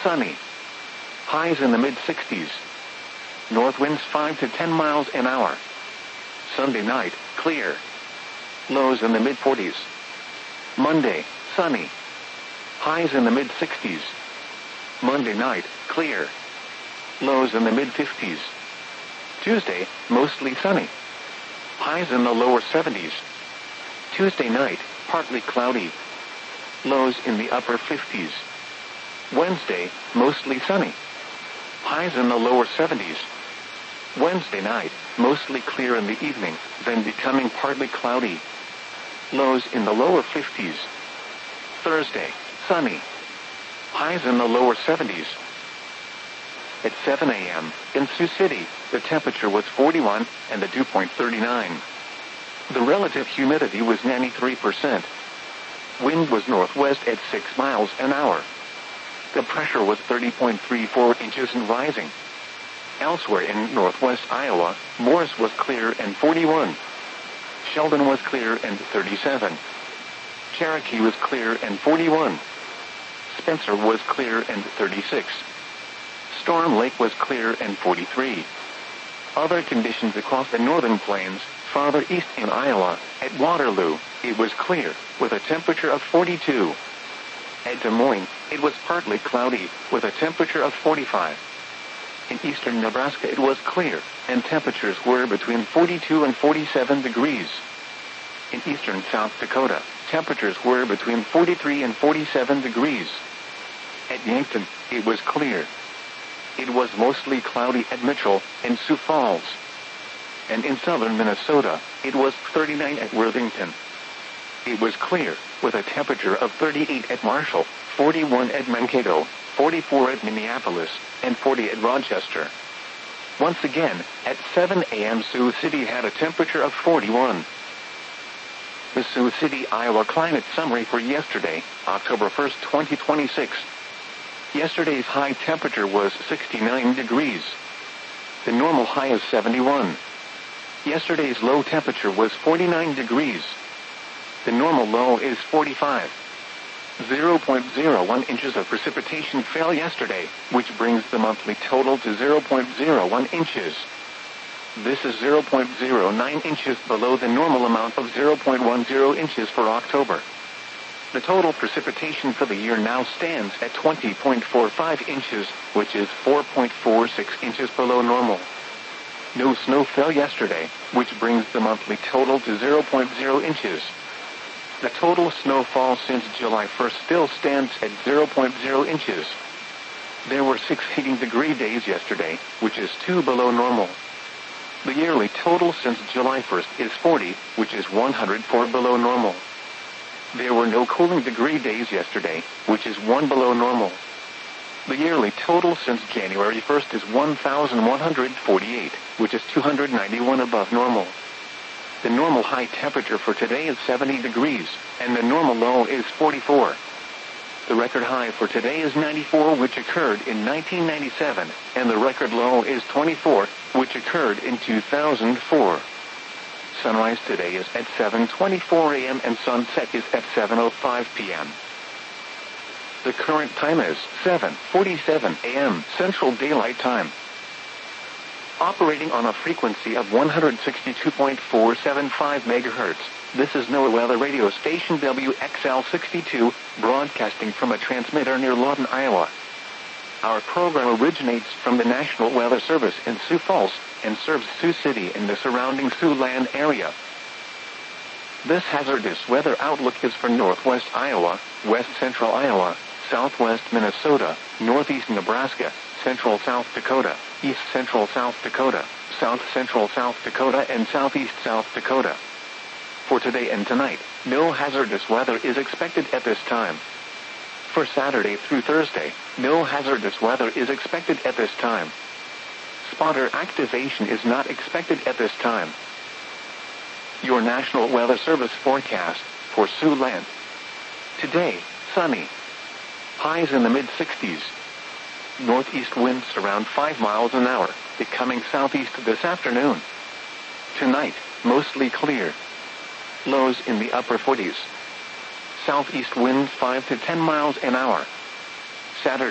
sunny. Highs in the mid-60s. North winds 5 to 10 miles an hour. Sunday night, clear. Lows in the mid-40s. Monday, sunny. Highs in the mid-60s. Monday night, clear. Lows in the mid-50s. Tuesday, mostly sunny. Highs in the lower 70s. Tuesday night, partly cloudy. Lows in the upper 50s. Wednesday, mostly sunny. Highs in the lower 70s. Wednesday night, mostly clear in the evening, then becoming partly cloudy. Lows in the lower 50s. Thursday, sunny. Highs in the lower 70s. At 7 a.m., in Sioux City, the temperature was 41 and the dew point 39. The relative humidity was 93%. Wind was northwest at 6 miles an hour. The pressure was 30.34 inches and rising. Elsewhere in northwest Iowa, Morris was clear and 41. Sheldon was clear and 37. Cherokee was clear and 41. Spencer was clear and 36. Storm Lake was clear and 43. Other conditions across the northern plains, farther east in Iowa, at Waterloo, it was clear, with a temperature of 42. At Des Moines, it was partly cloudy, with a temperature of 45. In eastern Nebraska it was clear, and temperatures were between 42 and 47 degrees. In eastern South Dakota, temperatures were between 43 and 47 degrees. At Yankton, it was clear. It was mostly cloudy at Mitchell and Sioux Falls. And in southern Minnesota, it was 39 at Worthington. It was clear, with a temperature of 38 at Marshall, 41 at Mankato, 44 at Minneapolis, and 40 at Rochester. Once again, at 7 a.m. Sioux City had a temperature of 41. The Sioux City, Iowa climate summary for yesterday, October 1st, 2026. Yesterday's high temperature was 69 degrees. The normal high is 71. Yesterday's low temperature was 49 degrees. The normal low is 45. 0.01 inches of precipitation fell yesterday, which brings the monthly total to 0.01 inches. This is 0.09 inches below the normal amount of 0.10 inches for October. The total precipitation for the year now stands at 20.45 inches, which is 4.46 inches below normal. No snow fell yesterday, which brings the monthly total to 0.0 inches. The total snowfall since July 1st still stands at 0.0 inches. There were 6 heating degree days yesterday, which is 2 below normal. The yearly total since July 1st is 40, which is 104 below normal. There were no cooling degree days yesterday, which is 1 below normal. The yearly total since January 1st is 1,148, which is 291 above normal. The normal high temperature for today is 70 degrees, and the normal low is 44. The record high for today is 94, which occurred in 1997, and the record low is 24, which occurred in 2004. Sunrise today is at 7:24 a.m. and sunset is at 7:05 p.m. The current time is 7:47 a.m. Central Daylight Time. Operating on a frequency of 162.475 MHz, this is NOAA Weather Radio Station WXL62, broadcasting from a transmitter near Lawton, Iowa. Our program originates from the National Weather Service in Sioux Falls and serves Sioux City and the surrounding Siouxland area. This hazardous weather outlook is for northwest Iowa, west central Iowa, southwest Minnesota, northeast Nebraska, central South Dakota, east central South Dakota, south central South Dakota, and southeast South Dakota. For today and tonight, no hazardous weather is expected at this time. For Saturday through Thursday, no hazardous weather is expected at this time. Spotter activation is not expected at this time. Your National Weather Service forecast for Siouxland. Today, sunny. Highs in the mid-60s. Northeast winds around 5 miles an hour, becoming southeast this afternoon. Tonight, mostly clear. Lows in the upper 40s. Southeast winds 5 to 10 miles an hour. Saturday.